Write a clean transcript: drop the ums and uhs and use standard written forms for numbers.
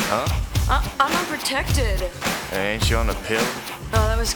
Huh? I'm unprotected. Ain't you on a pill? Oh, that was